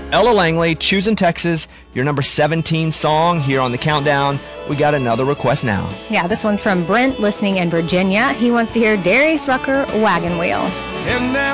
Ella Langley, Choosing Texas, your number 17 song here on the countdown. We got another request now. Yeah, this one's from Brent, listening in Virginia. He wants to hear Darius Rucker, Wagon Wheel. And now